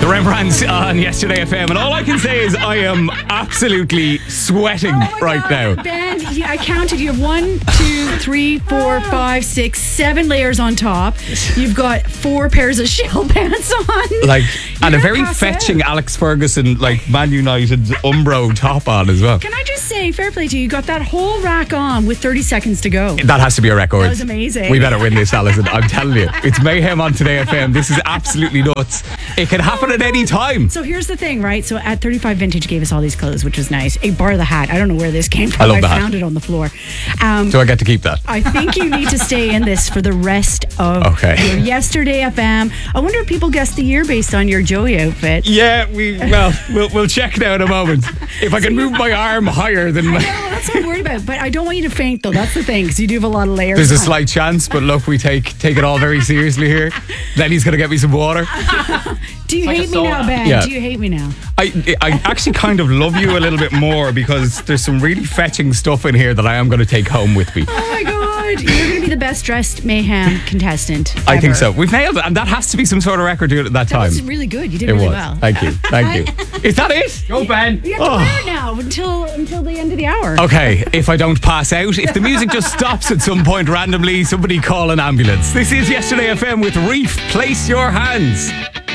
Rembrandt on Yesterday FM, and all I can say is I am absolutely sweating right now. Ben, I counted. You have 1, 2, 3, 4, 5, 6, 7 layers on top. You've got 4 pairs of shell pants on. Like, and a You're very passed fetching out. Alex Ferguson, like Man United Umbro top on as well. Can I just say, fair play to you. You got that whole rack on with 30 seconds to go. That has to be a record. That was amazing. We better win this, Alison. I'm telling you. It's mayhem on Today FM. This is absolutely nuts. It can happen at any time. So here's the thing, right? So at 35 Vintage gave us all these clothes, which was nice. A bar the hat. I don't know where this came from. I love the hat. found it on the floor. Do I get to keep that? I think you need to stay in this for the rest of your Yesterday FM. I wonder if people guessed the year based on your Joey outfit. Yeah, we'll check now in a moment. If I can move my arm higher than my... That's what I'm worried about. But I don't want you to faint, though. That's the thing, because you do have a lot of layers. There's a slight chance, but look, we take it all very seriously here. Lenny's going to get me some water. Do you hate me now, Ben? Yeah. Do you hate me now? I actually kind of love you a little bit more because there's some really fetching stuff in here that I am going to take home with me. Oh my God. You're going to be the best dressed mayhem contestant ever. I think so. We've nailed it, and that has to be some sort of record at that time. That was really good. You did It really was. well. Thank you. Is that it? Go, Ben. You have to wear it now until the end of the hour. Okay, if I don't pass out, if the music just stops at some point randomly, somebody call an ambulance. This is Yesterday FM with Reef. Place your hands.